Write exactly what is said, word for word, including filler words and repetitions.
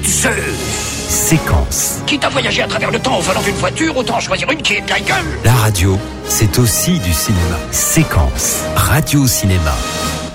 Zeus. Séquence. Quitte à voyager à travers le temps en volant d'une voiture, autant choisir une qui est de la gueule. La radio, c'est aussi du cinéma. Séquence. Radio Cinéma.